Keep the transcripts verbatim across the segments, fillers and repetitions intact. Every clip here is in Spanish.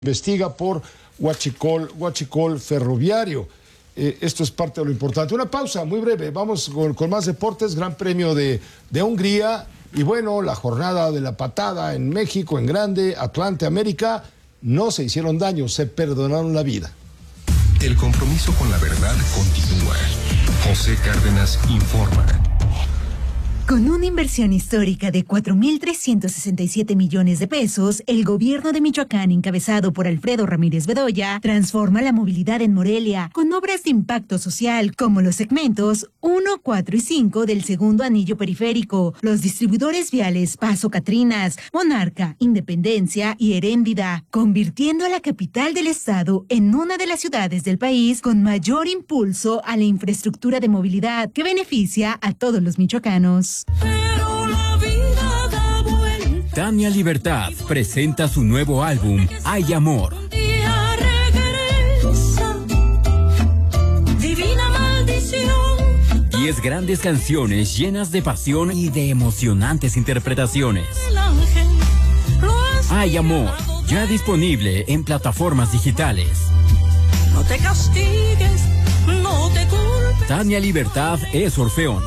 investiga por huachicol, huachicol ferroviario. Eh, esto es parte de lo importante. Una pausa muy breve, vamos con, con más deportes, Gran Premio de, de Hungría y bueno, la jornada de la patada en México, en grande, Atlante, América, no se hicieron daño, se perdonaron la vida. El compromiso con la verdad continúa. José Cárdenas informa. Con una inversión histórica de cuatro mil trescientos sesenta y siete millones de pesos, el gobierno de Michoacán, encabezado por Alfredo Ramírez Bedoya, transforma la movilidad en Morelia con obras de impacto social como los segmentos uno, cuatro y cinco del segundo anillo periférico, los distribuidores viales Paso Catrinas, Monarca, Independencia y Heréndida, convirtiendo a la capital del estado en una de las ciudades del país con mayor impulso a la infraestructura de movilidad que beneficia a todos los michoacanos. Pero la vida da vuelta. Tania Libertad presenta su nuevo álbum, Hay Amor. Un día regresa, divina maldición. Diez grandes canciones llenas de pasión y de emocionantes interpretaciones. El ángel lo has Hay Amor, llevado ya disponible en plataformas digitales. No te castigues, no te culpes. Tania Libertad es Orfeón.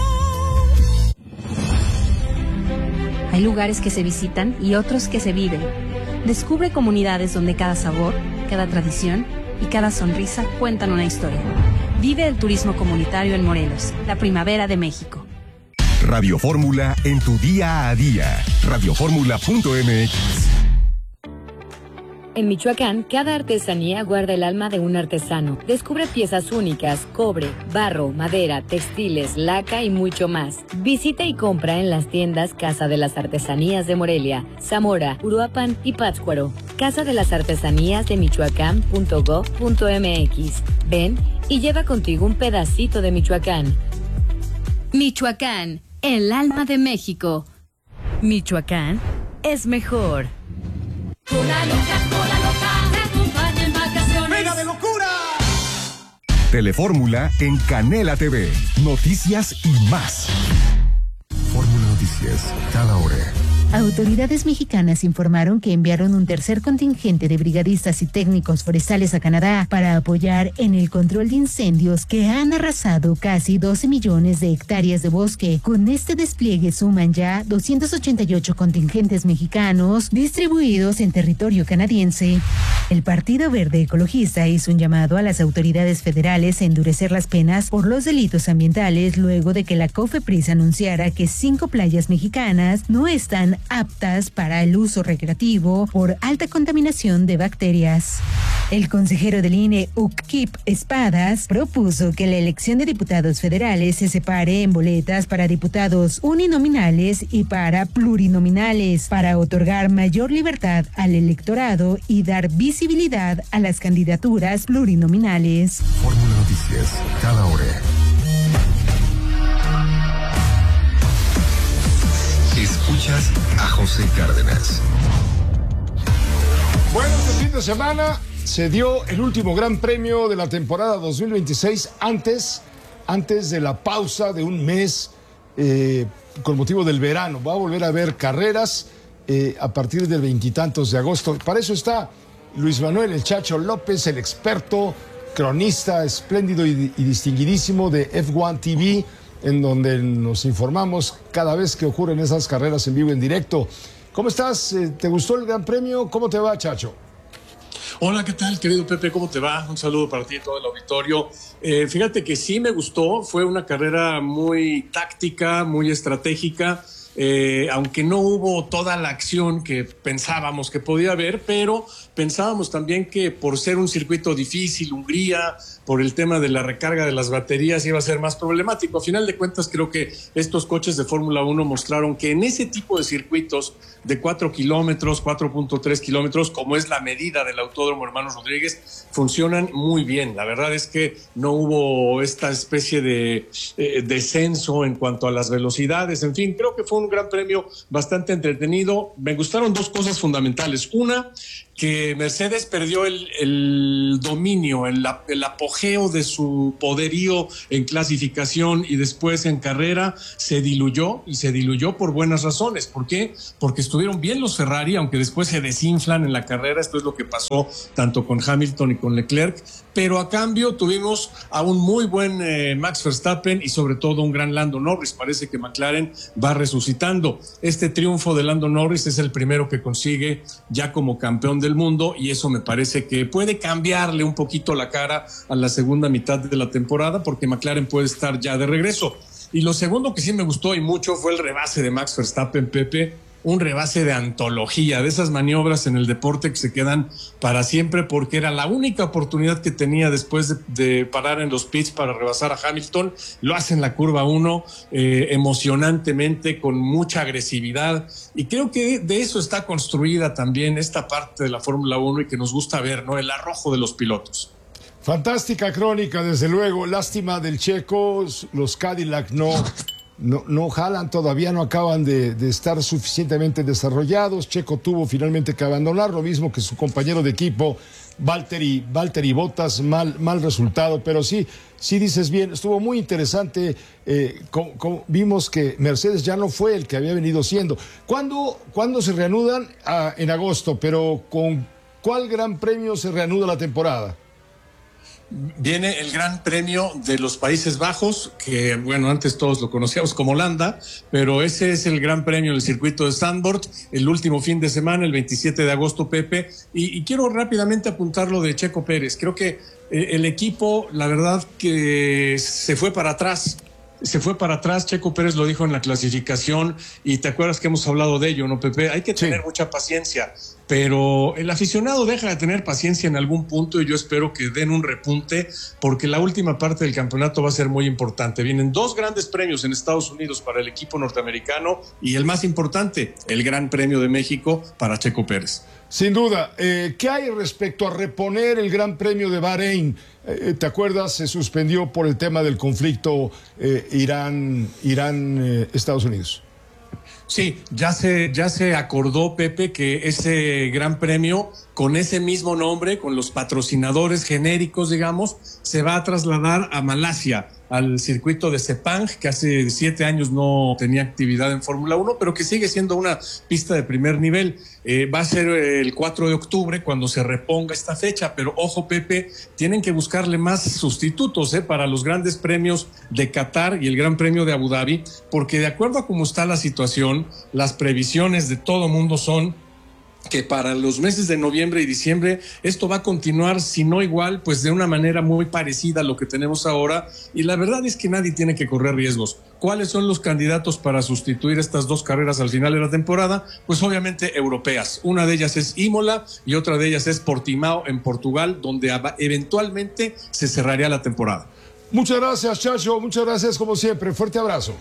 Hay lugares que se visitan y otros que se viven. Descubre comunidades donde cada sabor, cada tradición y cada sonrisa cuentan una historia. Vive el turismo comunitario en Morelos, la primavera de México. Radio Fórmula en tu día a día. radio fórmula punto m x. En Michoacán, cada artesanía guarda el alma de un artesano. Descubre piezas únicas, cobre, barro, madera, textiles, laca y mucho más. Visita y compra en las tiendas Casa de las Artesanías de Morelia, Zamora, Uruapan y Pátzcuaro. Casa de las Artesanías de Michoacán punto gob punto m x. Ven y lleva contigo un pedacito de Michoacán. Michoacán, el alma de México. Michoacán es mejor. Una loca, una loca, te acompaña en vacaciones. ¡Venga de locura! Telefórmula en Canela T V. Noticias y más. Fórmula Noticias, cada hora. Autoridades mexicanas informaron que enviaron un tercer contingente de brigadistas y técnicos forestales a Canadá para apoyar en el control de incendios que han arrasado casi doce millones de hectáreas de bosque. Con este despliegue suman ya doscientos ochenta y ocho contingentes mexicanos distribuidos en territorio canadiense. El Partido Verde Ecologista hizo un llamado a las autoridades federales a endurecer las penas por los delitos ambientales luego de que la COFEPRIS anunciara que cinco playas mexicanas no están aptas para el uso recreativo por alta contaminación de bacterias. El consejero del I N E, Ukip Espadas, propuso que la elección de diputados federales se separe en boletas para diputados uninominales y para plurinominales, para otorgar mayor libertad al electorado y dar visibilidad a las candidaturas plurinominales. Fórmula Noticias, cada hora. Escuchas a José Cárdenas. Bueno, este fin de semana se dio el último Gran Premio de la temporada dos mil veintiséis antes, antes de la pausa de un mes eh, con motivo del verano. Va a volver a haber carreras eh, a partir del veintitantos de agosto. Para eso está Luis Manuel El Chacho López, el experto, cronista espléndido y, y distinguidísimo de F uno T V, en donde nos informamos cada vez que ocurren esas carreras en vivo, en directo. ¿Cómo estás? ¿Te gustó el Gran Premio? ¿Cómo te va, Chacho? Hola, ¿qué tal, querido Pepe? ¿Cómo te va? Un saludo para ti y todo el auditorio. Eh, fíjate que sí me gustó, fue una carrera muy táctica, muy estratégica, eh, aunque no hubo toda la acción que pensábamos que podía haber, pero pensábamos también que por ser un circuito difícil, Hungría, por el tema de la recarga de las baterías iba a ser más problemático. A final de cuentas, creo que estos coches de Fórmula uno mostraron que en ese tipo de circuitos de cuatro kilómetros, cuatro punto tres kilómetros, como es la medida del Autódromo Hermanos Rodríguez, funcionan muy bien. La verdad es que no hubo esta especie de eh, descenso en cuanto a las velocidades. En fin, creo que fue un un gran premio bastante entretenido. Me gustaron dos cosas fundamentales. Una, que Mercedes perdió el, el dominio, el, el apogeo de su poderío en clasificación y después en carrera se diluyó, y se diluyó por buenas razones. ¿Por qué? Porque estuvieron bien los Ferrari, aunque después se desinflan en la carrera. Esto es lo que pasó tanto con Hamilton y con Leclerc, pero a cambio tuvimos a un muy buen eh, Max Verstappen y sobre todo un gran Lando Norris. Parece que McLaren va resucitando. Este triunfo de Lando Norris es el primero que consigue ya como campeón del mundo, y eso me parece que puede cambiarle un poquito la cara a la segunda mitad de la temporada, porque McLaren puede estar ya de regreso. Y lo segundo que sí me gustó y mucho fue el rebase de Max Verstappen, Pepe. Un rebase de antología, de esas maniobras en el deporte que se quedan para siempre, porque era la única oportunidad que tenía después de, de parar en los pits para rebasar a Hamilton. Lo hace en la curva uno, eh, emocionantemente, con mucha agresividad, y creo que de eso está construida también esta parte de la Fórmula uno y que nos gusta ver, ¿no? El arrojo de los pilotos. Fantástica crónica, desde luego. Lástima del checo, los Cadillac no... No, no jalan, todavía no acaban de, de estar suficientemente desarrollados. Checo tuvo finalmente que abandonar, lo mismo que su compañero de equipo, Valtteri, Valtteri Bottas, mal, mal resultado, pero sí, sí dices bien, estuvo muy interesante. Eh, como, como vimos que Mercedes ya no fue el que había venido siendo. ¿Cuándo, ¿cuándo se reanudan? Ah, en agosto, pero ¿con cuál gran premio se reanuda la temporada? Viene el Gran Premio de los Países Bajos, que bueno, antes todos lo conocíamos como Holanda, pero ese es el Gran Premio del circuito de Zandvoort, el último fin de semana, el veintisiete de agosto, Pepe, y, y quiero rápidamente apuntar lo de Checo Pérez. Creo que eh, el equipo, la verdad que se fue para atrás, se fue para atrás. Checo Pérez lo dijo en la clasificación, y te acuerdas que hemos hablado de ello, ¿no, Pepe? Hay que tener sí. mucha paciencia, pero el aficionado deja de tener paciencia en algún punto, y yo espero que den un repunte, porque la última parte del campeonato va a ser muy importante. Vienen dos grandes premios en Estados Unidos para el equipo norteamericano, y el más importante, el Gran Premio de México para Checo Pérez. Sin duda. Eh, ¿Qué hay respecto a reponer el Gran Premio de Bahrein? Eh, ¿Te acuerdas? Se suspendió por el tema del conflicto eh, Irán, Irán eh, Estados Unidos. Sí, ya se, ya se acordó, Pepe, que ese gran premio, con ese mismo nombre, con los patrocinadores genéricos, digamos, se va a trasladar a Malasia, al circuito de Sepang, que hace siete años no tenía actividad en Fórmula uno, pero que sigue siendo una pista de primer nivel. Eh, va a ser el cuatro de octubre cuando se reponga esta fecha, pero ojo, Pepe, tienen que buscarle más sustitutos eh, para los grandes premios de Qatar y el Gran Premio de Abu Dhabi, porque de acuerdo a cómo está la situación, las previsiones de todo mundo son que para los meses de noviembre y diciembre esto va a continuar, si no igual, pues de una manera muy parecida a lo que tenemos ahora, y la verdad es que nadie tiene que correr riesgos. ¿Cuáles son los candidatos para sustituir estas dos carreras al final de la temporada? Pues obviamente europeas. Una de ellas es Imola y otra de ellas es Portimao en Portugal, donde eventualmente se cerraría la temporada. Muchas gracias, Chacho, muchas gracias como siempre, fuerte abrazo.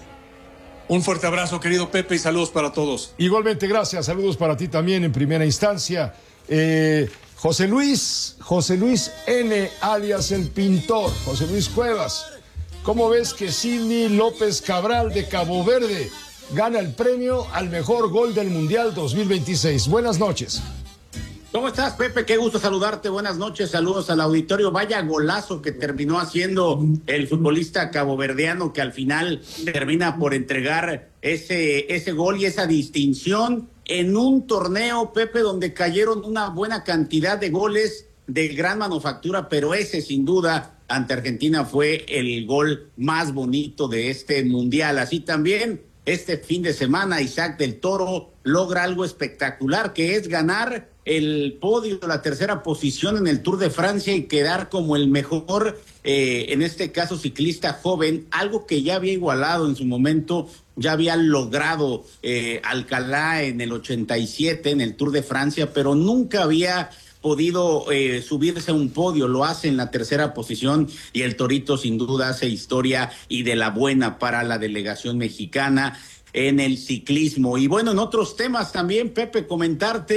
Un fuerte abrazo, querido Pepe, y saludos para todos. Igualmente, gracias. Saludos para ti también en primera instancia. Eh, José Luis, José Luis N, alias El Pintor, José Luis Cuevas. ¿Cómo ves que Sidney López Cabral de Cabo Verde gana el premio al mejor gol del Mundial dos mil veintiséis? Buenas noches. ¿Cómo estás, Pepe? Qué gusto saludarte. Buenas noches, saludos al auditorio. Vaya golazo que terminó haciendo el futbolista caboverdiano, que al final termina por entregar ese, ese gol y esa distinción en un torneo, Pepe, donde cayeron una buena cantidad de goles de gran manufactura, pero ese sin duda ante Argentina fue el gol más bonito de este mundial. Así también este fin de semana Isaac del Toro logra algo espectacular, que es ganar el podio, la tercera posición en el Tour de Francia y quedar como el mejor, eh, en este caso ciclista joven, algo que ya había igualado en su momento, ya había logrado eh, Alcalá en el ochenta y siete en el Tour de Francia, pero nunca había podido eh, subirse a un podio. Lo hace en la tercera posición y el Torito sin duda hace historia y de la buena para la delegación mexicana en el ciclismo. Y bueno, en otros temas también, Pepe, comentarte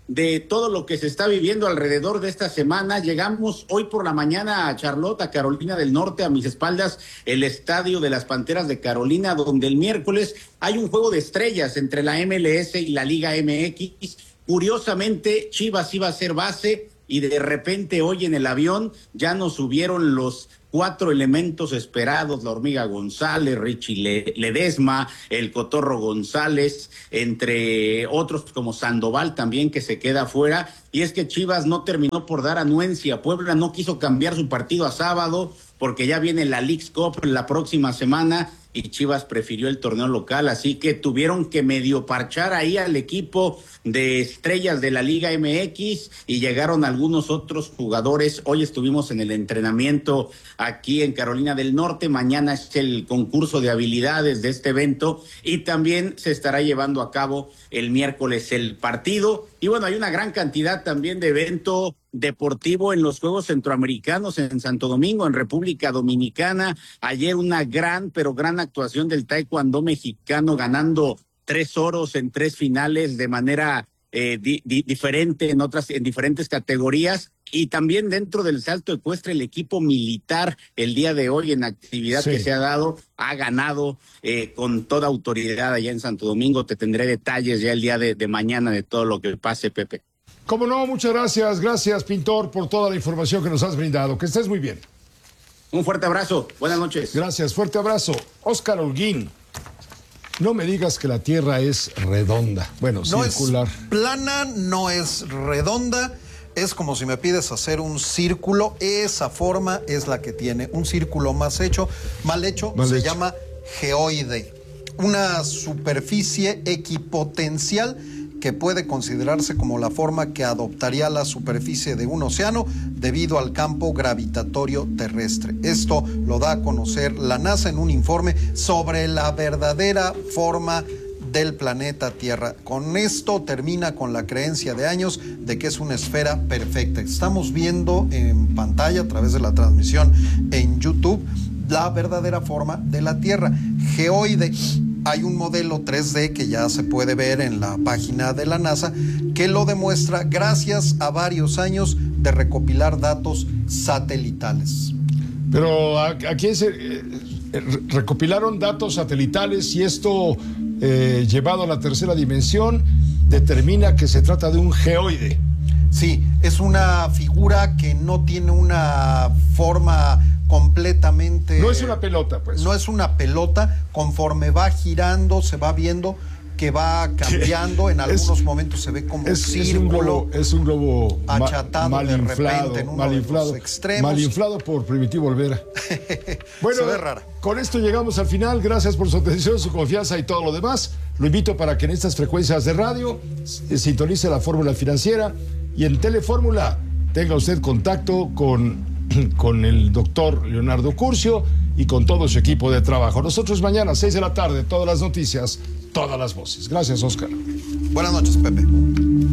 de todo lo que se está viviendo alrededor de esta semana. Llegamos hoy por la mañana a Charlotte, a Carolina del Norte, a mis espaldas el estadio de las Panteras de Carolina, donde el miércoles hay un juego de estrellas entre la M L S y la Liga M X. Curiosamente, Chivas iba a ser base y de repente hoy en el avión ya nos subieron los cuatro elementos esperados: la Hormiga González, Richie Ledesma, el Cotorro González, entre otros como Sandoval también, que se queda fuera. Y es que Chivas no terminó por dar anuencia. Puebla no quiso cambiar su partido a sábado porque ya viene la Leagues Cup la próxima semana y Chivas prefirió el torneo local, así que tuvieron que medio parchar ahí al equipo de estrellas de la Liga M X y llegaron algunos otros jugadores. Hoy estuvimos en el entrenamiento aquí en Carolina del Norte, mañana es el concurso de habilidades de este evento y también se estará llevando a cabo el miércoles el partido. Y bueno, hay una gran cantidad también de evento deportivo en los Juegos Centroamericanos en Santo Domingo, en República Dominicana. Ayer una gran, pero gran actuación del taekwondo mexicano, ganando tres oros en tres finales de manera eh, di, di, diferente en otras, en diferentes categorías. Y también dentro del salto ecuestre, el equipo militar el día de hoy en actividad sí. que se ha dado, ha ganado eh, con toda autoridad allá en Santo Domingo. Te tendré detalles ya el día de, de mañana de todo lo que pase, Pepe. Cómo no, muchas gracias. Gracias, Pintor, por toda la información que nos has brindado. Que estés muy bien. Un fuerte abrazo. Buenas noches. Gracias, fuerte abrazo. Óscar Holguín. No me digas que la Tierra es redonda. Bueno, no circular. Es plana, no es redonda. Es como si me pides hacer un círculo. Esa forma es la que tiene. Un círculo más hecho, mal hecho, mal se hecho. llama geoide. Una superficie equipotencial que puede considerarse como la forma que adoptaría la superficie de un océano debido al campo gravitatorio terrestre. Esto lo da a conocer la NASA en un informe sobre la verdadera forma del planeta Tierra. Con esto termina con la creencia de años de que es una esfera perfecta. Estamos viendo en pantalla a través de la transmisión en YouTube la verdadera forma de la Tierra, geoide. Hay un modelo tres D que ya se puede ver en la página de la NASA que lo demuestra gracias a varios años de recopilar datos satelitales. Pero aquí se eh, recopilaron datos satelitales y esto eh, llevado a la tercera dimensión determina que se trata de un geoide. Sí, es una figura que no tiene una forma completamente... No es una pelota, pues. No es una pelota. Conforme va girando, se va viendo que va cambiando. En algunos es, momentos se ve como es, círculo. Es un globo, es un globo achatado mal de inflado, repente en uno mal de inflado, los extremos. Mal inflado por Primitivo Olvera. Bueno, se ve rara. Con esto llegamos al final. Gracias por su atención, su confianza y todo lo demás. Lo invito para que en estas frecuencias de radio sintonice la Fórmula Financiera y en Telefórmula tenga usted contacto con... con el doctor Leonardo Curcio y con todo su equipo de trabajo. Nosotros mañana, seis de la tarde, todas las noticias, todas las voces. Gracias, Óscar. Buenas noches, Pepe.